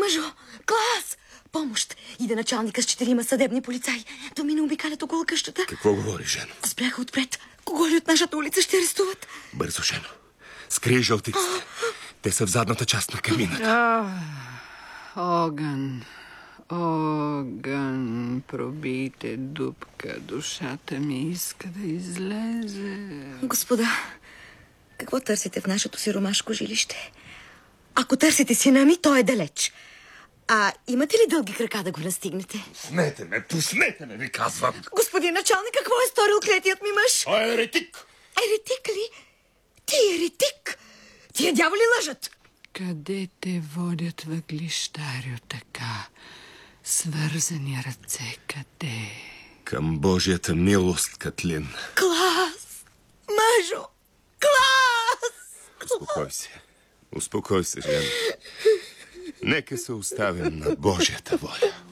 Мъжо, клас! Помощ! Иде началника с 4 съдебни полицаи. Домина обикалят около къщата. Какво говори, Жено? Спряха отпред. Кого ли от нашата улица ще арестуват? Бързо, Жено. Скрий жълтиците. Те са в задната част на камината. Огън, огън, пробийте дупка. Душата ми иска да излезе. Господа, какво търсите в нашето сиромашко жилище? Ако търсите сина ми, той е далеч. А имате ли дълги крака да го настигнете? Пуснете ме, ви казвам. Господин началник, какво е сторил клетият ми мъж? Той е еретик. Еретик ли? Ти еретик? Тия дяволи лъжат. Къде те водят въглищарио така? Свързани ръце, къде? Към Божията милост, Катлин. Клас! Мъжо! Клас! Успокой се. Успокой се, Жено. Нека се оставим на Божията воля.